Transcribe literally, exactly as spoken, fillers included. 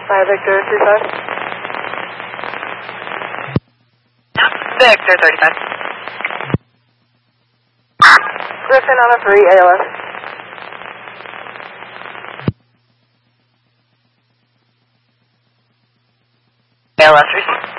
Five Victor three five. Victor thirty-five. Griffin on a three, A L S. A L S three.